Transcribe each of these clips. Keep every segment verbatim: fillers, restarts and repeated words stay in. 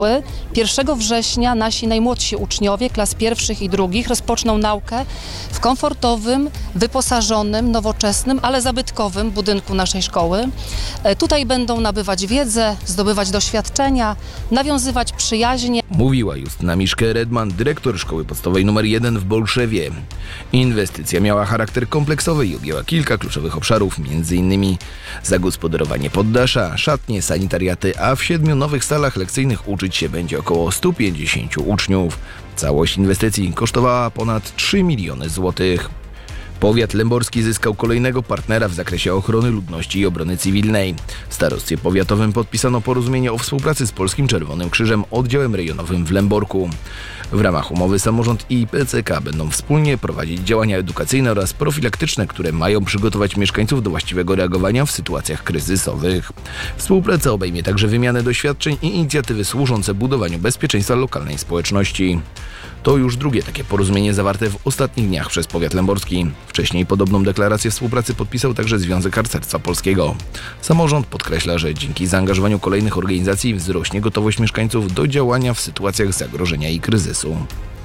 pierwszego września nasi najmłodsi uczniowie klas pierwszych i drugich rozpoczną naukę w komfortowym, wyposażonym, nowoczesnym, ale zabytkowym budynku naszej szkoły. Tutaj będą nabywać wiedzę, zdobywać doświadczenia, nawiązywać przyjaźnie. Mówiła Justyna Miszke-Redman, dyrektor szkoły podstawowej numer jeden w Bolszewie. Inwestycja miała charakter kompleksowy i objęła kilka kluczowych obszarów, między innymi zagospodarowanie poddasza, szatnie, sanitariaty, a w siedmiu nowych salach lekcyjnych uczyć się będzie około stu pięćdziesięciu uczniów. Całość inwestycji kosztowała ponad trzy miliony złotych. Powiat lęborski zyskał kolejnego partnera w zakresie ochrony ludności i obrony cywilnej. W starostwie powiatowym podpisano porozumienie o współpracy z Polskim Czerwonym Krzyżem, oddziałem rejonowym w Lęborku. W ramach umowy samorząd i P C K będą wspólnie prowadzić działania edukacyjne oraz profilaktyczne, które mają przygotować mieszkańców do właściwego reagowania w sytuacjach kryzysowych. Współpraca obejmie także wymianę doświadczeń i inicjatywy służące budowaniu bezpieczeństwa lokalnej społeczności. To już drugie takie porozumienie zawarte w ostatnich dniach przez powiat lęborski. Wcześniej podobną deklarację współpracy podpisał także Związek Harcerstwa Polskiego. Samorząd podkreśla, że dzięki zaangażowaniu kolejnych organizacji wzrośnie gotowość mieszkańców do działania w sytuacjach zagrożenia i kryzysu.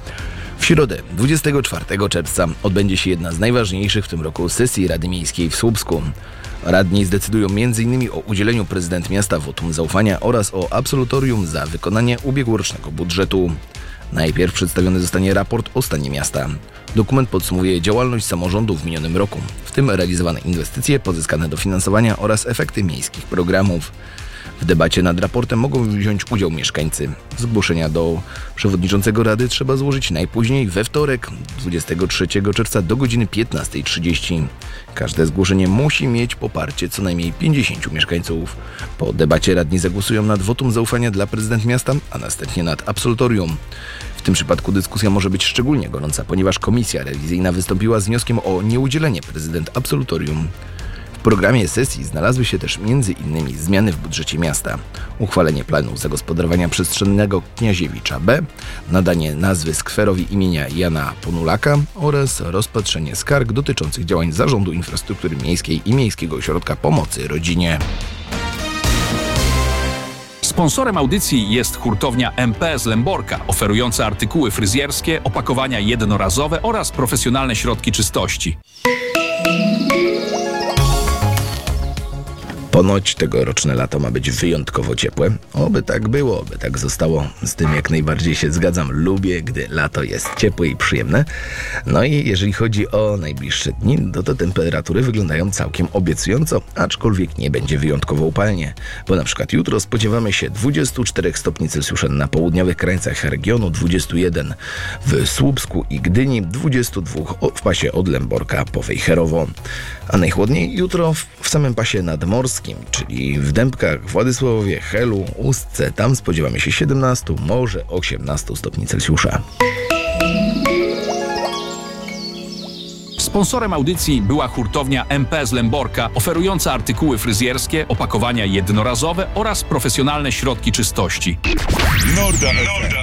W środę, dwudziestego czwartego czerwca, odbędzie się jedna z najważniejszych w tym roku sesji Rady Miejskiej w Słupsku. Radni zdecydują między innymi o udzieleniu prezydent miasta wotum zaufania oraz o absolutorium za wykonanie ubiegłorocznego budżetu. Najpierw przedstawiony zostanie raport o stanie miasta. Dokument podsumowuje działalność samorządu w minionym roku, w tym realizowane inwestycje, pozyskane dofinansowania oraz efekty miejskich programów. W debacie nad raportem mogą wziąć udział mieszkańcy. Zgłoszenia do przewodniczącego Rady trzeba złożyć najpóźniej we wtorek, dwudziestego trzeciego czerwca do godziny piętnastej trzydzieści. Każde zgłoszenie musi mieć poparcie co najmniej pięćdziesięciu mieszkańców. Po debacie radni zagłosują nad wotum zaufania dla prezydent miasta, a następnie nad absolutorium. W tym przypadku dyskusja może być szczególnie gorąca, ponieważ komisja rewizyjna wystąpiła z wnioskiem o nieudzielenie prezydent absolutorium. W programie sesji znalazły się też między innymi zmiany w budżecie miasta, uchwalenie planu zagospodarowania przestrzennego Kniaziewicza B, nadanie nazwy skwerowi imienia Jana Ponulaka oraz rozpatrzenie skarg dotyczących działań Zarządu Infrastruktury Miejskiej i Miejskiego Ośrodka Pomocy Rodzinie. Sponsorem audycji jest hurtownia M P z Lęborka, oferująca artykuły fryzjerskie, opakowania jednorazowe oraz profesjonalne środki czystości. Ponoć tegoroczne lato ma być wyjątkowo ciepłe. Oby tak było, oby tak zostało. Z tym jak najbardziej się zgadzam. Lubię, gdy lato jest ciepłe i przyjemne. No i jeżeli chodzi o najbliższe dni, to te temperatury wyglądają całkiem obiecująco, aczkolwiek nie będzie wyjątkowo upalnie. Bo na przykład jutro spodziewamy się dwudziestu czterech stopni Celsjusza na południowych krańcach regionu, dwudziestu jeden w Słupsku i Gdyni, dwudziestu dwóch w pasie od Lęborka po Wejherowo. A najchłodniej jutro w samym pasie nadmorskim, czyli w Dębkach, Władysławowie, Helu, Ustce. Tam spodziewamy się siedemnastu, może osiemnastu stopni Celsjusza. Sponsorem audycji była hurtownia M P z Lęborka, oferująca artykuły fryzjerskie, opakowania jednorazowe oraz profesjonalne środki czystości. Norda F M.